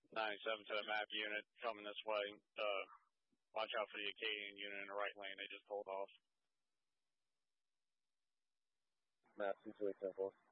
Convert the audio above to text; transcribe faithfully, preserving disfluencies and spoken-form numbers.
ninety-seven to the map unit coming this way. Uh, watch out for the Acadian unit in the right lane. They just pulled off. Map two two eight seven four.